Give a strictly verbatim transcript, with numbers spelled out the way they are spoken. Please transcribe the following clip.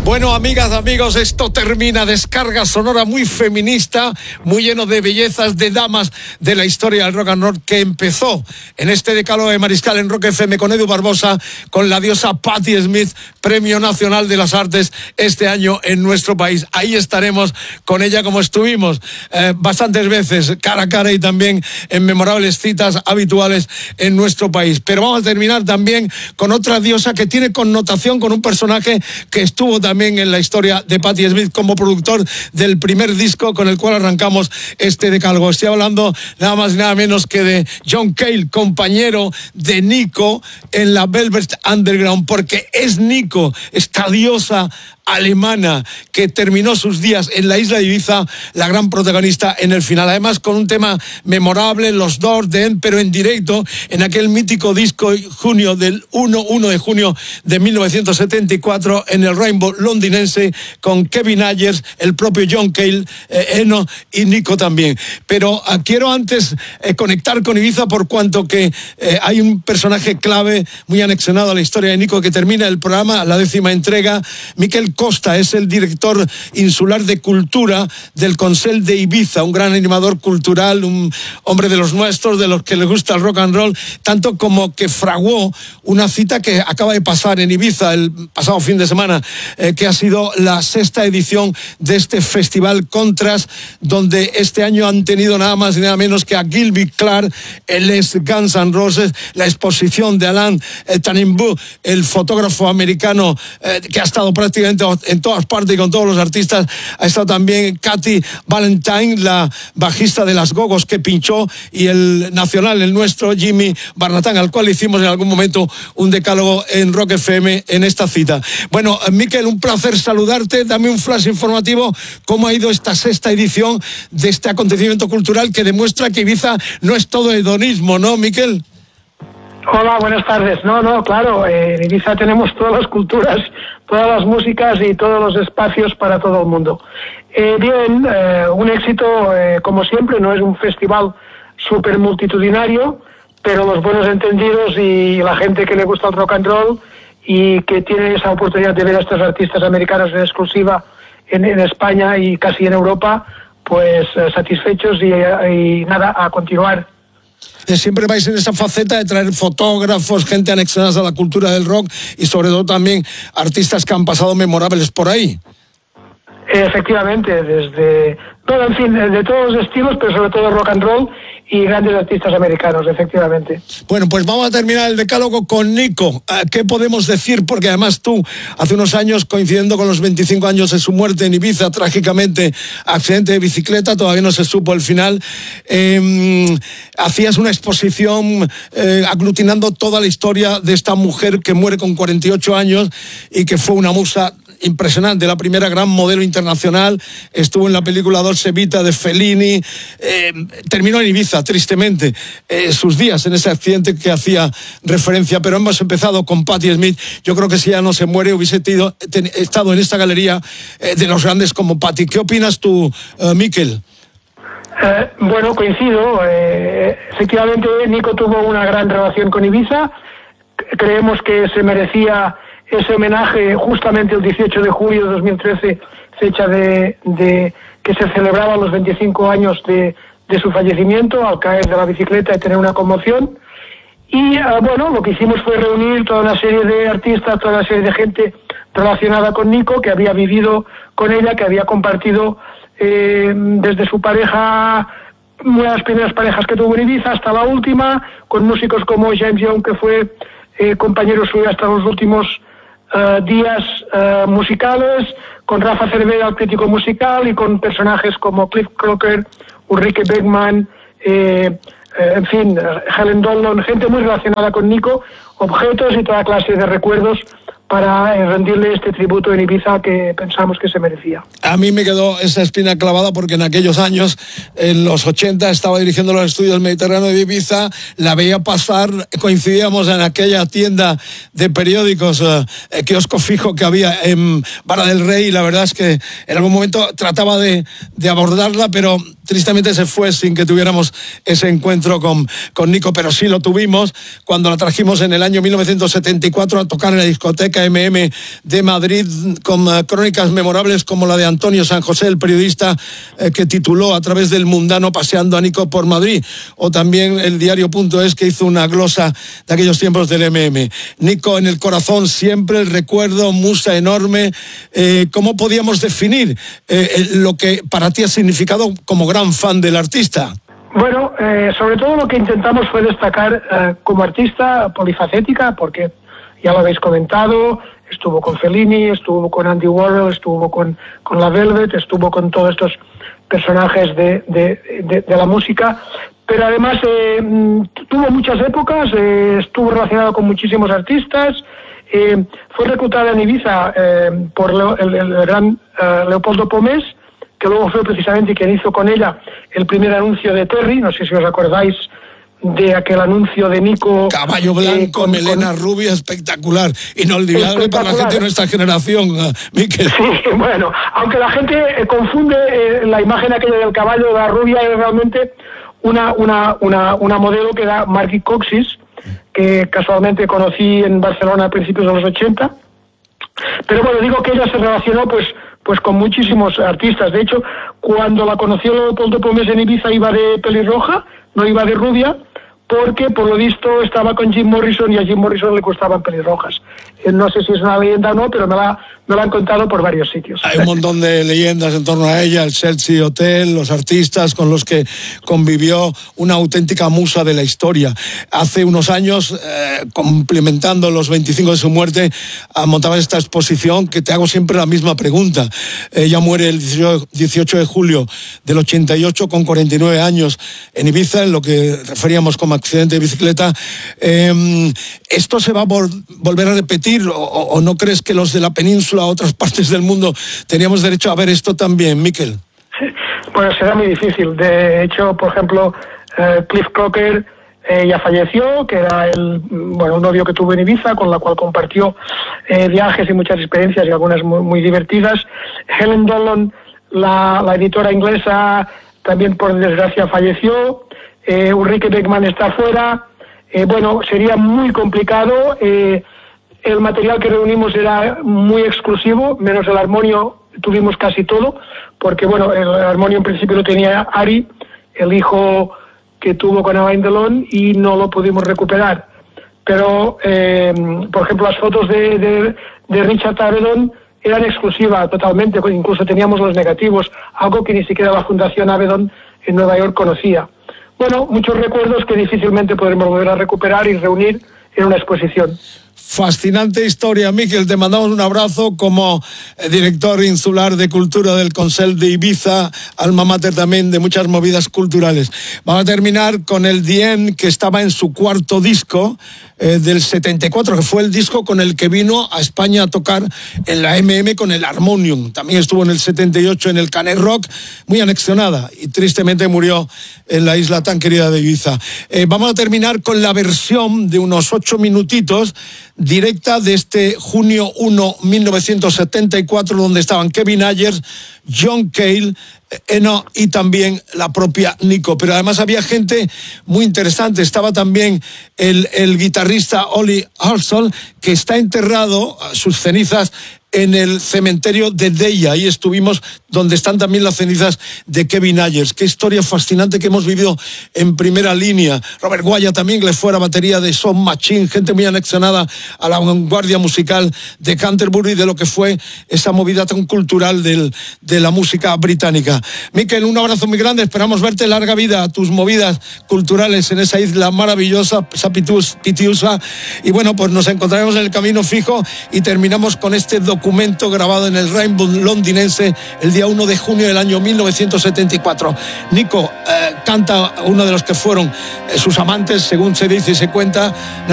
Bueno, amigas, amigos, esto termina. Descarga sonora muy feminista, muy lleno de bellezas de damas de la historia del rock and roll, que empezó en este decálogo de Mariscal en Rock F M con Edu Barbosa, con la diosa Patti Smith, Premio Nacional de las Artes este año en nuestro país. Ahí estaremos con ella, como estuvimos eh, bastantes veces, cara a cara, y también en memorables citas habituales en nuestro país. Pero vamos a terminar también con otra diosa que tiene connotación con un personaje que estuvo también en la historia de Patti Smith como productor del primer disco con el cual arrancamos este decálogo. Estoy hablando nada más y nada menos que de John Cale, compañero de Nico en la Velvet Underground, porque es Nico, esta diosa alemana que terminó sus días en la isla de Ibiza, la gran protagonista en el final. Además, con un tema memorable, los Doors, The End, pero en directo, en aquel mítico disco junio del uno de junio de mil novecientos setenta y cuatro en el Rainbow londinense, con Kevin Ayers, el propio John Cale, eh, Eno y Nico también. Pero uh, quiero antes eh, conectar con Ibiza, por cuanto que eh, hay un personaje clave muy anexionado a la historia de Nico que termina el programa, la décima entrega. Miquel Costa es el director insular de cultura del Consell de Ibiza, un gran animador cultural, un hombre de los nuestros, de los que le gusta el rock and roll, tanto como que fraguó una cita que acaba de pasar en Ibiza el pasado fin de semana, eh, que ha sido la sexta edición de este festival Contrast, donde este año han tenido nada más y nada menos que a Gilby Clarke, el ex Guns N' Roses, la exposición de Alain eh, Tannenbaum, el fotógrafo americano eh, que ha estado prácticamente en todas partes y con todos los artistas. Ha estado también Katy Valentine, la bajista de las Gogos, que pinchó, y el nacional, el nuestro, Jimmy Barnatán, al cual hicimos en algún momento un decálogo en Rock F M en esta cita. Bueno, Miquel, un placer saludarte. Dame un flash informativo, cómo ha ido esta sexta edición de este acontecimiento cultural que demuestra que Ibiza no es todo hedonismo, ¿no, Miquel? Hola, buenas tardes. No, no, claro, eh, en Ibiza tenemos todas las culturas, todas las músicas y todos los espacios para todo el mundo. Eh, bien, eh, un éxito, eh, como siempre, no es un festival súper multitudinario, pero los buenos entendidos y la gente que le gusta el rock and roll y que tiene esa oportunidad de ver a estos artistas americanos en exclusiva en, en España y casi en Europa, pues eh, satisfechos y, y nada, a continuar. Siempre vais en esa faceta de traer fotógrafos, gente anexionada a la cultura del rock y sobre todo también artistas que han pasado memorables por ahí. Efectivamente, desde todo, en fin, de todos los estilos, pero sobre todo rock and roll y grandes artistas americanos, efectivamente. Bueno, pues vamos a terminar el decálogo con Nico. ¿Qué podemos decir? Porque además tú, hace unos años, coincidiendo con los veinticinco años de su muerte en Ibiza, trágicamente, accidente de bicicleta, todavía no se supo el final, eh, hacías una exposición eh, aglutinando toda la historia de esta mujer que muere con cuarenta y ocho años y que fue una musa impresionante, la primera gran modelo internacional, estuvo en la película Dolce Vita de Fellini, eh, terminó en Ibiza, tristemente, eh, sus días en ese accidente que hacía referencia, pero hemos empezado con Patti Smith. Yo creo que si ella no se muere hubiese tido, ten, estado en esta galería eh, de los grandes como Patti. ¿Qué opinas tú, uh, Miquel? Eh, bueno, coincido. Eh, efectivamente, Nico tuvo una gran relación con Ibiza. Creemos que se merecía ese homenaje justamente el dieciocho de julio de dos mil trece, fecha de, de que se celebraban los veinticinco años de, de su fallecimiento al caer de la bicicleta y tener una conmoción. Y uh, bueno, lo que hicimos fue reunir toda una serie de artistas, toda una serie de gente relacionada con Nico, que había vivido con ella, que había compartido eh, desde su pareja, una de las primeras parejas que tuvo en Ibiza hasta la última, con músicos como James Young, que fue eh, compañero suyo hasta los últimos Uh, días uh, musicales, con Rafa Cervera, el crítico musical, y con personajes como Cliff Crocker, Ulrike Beckmann, eh, eh, en fin, Helen Dollon, gente muy relacionada con Nico, objetos y toda clase de recuerdos para eh, rendirle este tributo en Ibiza que pensamos que se merecía. A mí me quedó esa espina clavada porque en aquellos años, en los ochenta, estaba dirigiendo los estudios Mediterráneo de Ibiza, la veía pasar, coincidíamos en aquella tienda de periódicos, eh, kiosco fijo que había en Vara del Rey, y la verdad es que en algún momento trataba de, de abordarla, pero tristemente se fue sin que tuviéramos ese encuentro con, con Nico, pero sí lo tuvimos cuando la trajimos en el año mil novecientos setenta y cuatro a tocar en la discoteca eme eme de Madrid, con uh, crónicas memorables como la de Antonio San José, el periodista eh, que tituló A través del mundano paseando a Nico por Madrid, o también el diario punto es, que hizo una glosa de aquellos tiempos del eme eme. Nico en el corazón siempre, el recuerdo, musa enorme. Eh, ¿Cómo podíamos definir eh, lo que para ti ha significado como gran fan del artista? Bueno, eh, sobre todo lo que intentamos fue destacar eh, como artista polifacética, porque ya lo habéis comentado, estuvo con Fellini, estuvo con Andy Warhol, estuvo con, con la Velvet, estuvo con todos estos personajes de, de, de, de la música, pero además eh, tuvo muchas épocas, eh, estuvo relacionado con muchísimos artistas, eh, fue reclutada en Ibiza eh, por Leo, el, el gran eh, Leopoldo Pomés, que luego fue precisamente quien hizo con ella el primer anuncio de Terry, no sé si os acordáis de aquel anuncio de Nico. Caballo blanco, eh, con, melena con... rubia, espectacular, inolvidable espectacular. Para la gente de nuestra generación, uh, Miquel. Sí, bueno, aunque la gente eh, confunde eh, la imagen aquella del caballo de la rubia, es realmente una, una, una, una modelo que era Margit Coxis, que casualmente conocí en Barcelona a principios de los ochenta. Pero bueno, digo que ella se relacionó pues pues con muchísimos artistas. De hecho, cuando la conoció Leopoldo Pomés en Ibiza iba de pelirroja, no iba de rubia, porque por lo visto estaba con Jim Morrison y a Jim Morrison le gustaban pelirrojas. No sé si es una leyenda o no, pero me la, me la han contado por varios sitios. Hay un montón de leyendas en torno a ella, el Chelsea Hotel, los artistas con los que convivió, una auténtica musa de la historia. Hace unos años, eh, complementando los veinticinco de su muerte, montaba esta exposición que te hago siempre la misma pregunta. Ella muere el dieciocho de julio del ochenta y ocho con cuarenta y nueve años en Ibiza, en lo que referíamos como accidente de bicicleta. Eh, ¿Esto se va a vol- volver a repetir o, o no crees que los de la península o otras partes del mundo teníamos derecho a ver esto también, Miquel? Bueno, será muy difícil. De hecho, por ejemplo, eh, Cliff Crocker eh, ya falleció, que era el bueno un novio que tuvo en Ibiza, con la cual compartió eh, viajes y muchas experiencias y algunas muy, muy divertidas. Helen Dolan, la, la editora inglesa, también por desgracia falleció. Eh, Ulrike Beckmann está fuera. Eh, bueno, sería muy complicado. Eh, el material que reunimos era muy exclusivo, menos el armonio tuvimos casi todo, porque bueno, el armonio en principio lo tenía Ari, el hijo que tuvo con Alain Delon, y no lo pudimos recuperar. Pero, eh, por ejemplo, las fotos de, de, de Richard Avedon eran exclusivas totalmente, incluso teníamos los negativos, algo que ni siquiera la Fundación Avedon en Nueva York conocía. Bueno, muchos recuerdos que difícilmente podremos volver a recuperar y reunir en una exposición. Fascinante historia, Miquel. Te mandamos un abrazo como director insular de cultura del Consell de Ibiza, alma mater también de muchas movidas culturales. Vamos a terminar con el Diem, que estaba en su cuarto disco eh, del setenta y cuatro, que fue el disco con el que vino a España a tocar en la eme eme con el Harmonium. También estuvo en el setenta y ocho en el Canet Rock, muy anexionada, y tristemente murió en la isla tan querida de Ibiza. Eh, vamos a terminar con la versión de unos ocho minutitos directa de este junio primero de mil novecientos setenta y cuatro, donde estaban Kevin Ayers, John Cale, Eno y también la propia Nico. Pero además había gente muy interesante. Estaba también el, el guitarrista Ollie Harrison, que está enterrado, sus cenizas, en el cementerio de Deia. Ahí estuvimos, donde están también las cenizas de Kevin Ayers. Qué historia fascinante que hemos vivido en primera línea. Robert Guaya también, le fue a la batería de Son Machine, gente muy anexionada a la vanguardia musical de Canterbury, de lo que fue esa movida tan cultural del, de la música británica. Miquel, un abrazo muy grande, esperamos verte, larga vida a tus movidas culturales en esa isla maravillosa, Pitiusa, y bueno, pues nos encontraremos en el camino fijo y terminamos con este documento documento grabado en el Rainbow londinense el día primero de junio del año mil novecientos setenta y cuatro. Nico eh, canta uno de los que fueron eh, sus amantes, según se dice y se cuenta.